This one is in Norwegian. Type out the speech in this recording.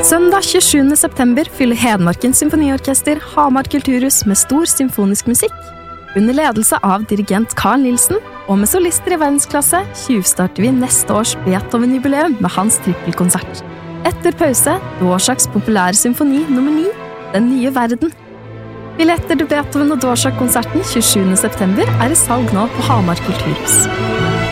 Søndag 27. september fyller Hedmarkens Symfoniorkester Hamar Kulturhus med stor symfonisk musikk. Under ledelse av dirigent Carl Nielsen og med solister i verdensklasse tjuvstarter vi neste års Beethoven-jubileum med hans trippelkonsert. Etter pause, Dvoraks populære symfoni nummer 9, Den nye verden. Billetter til Beethoven og Dvorák-konserten 27. september i salg nå på Hamar Kulturhus.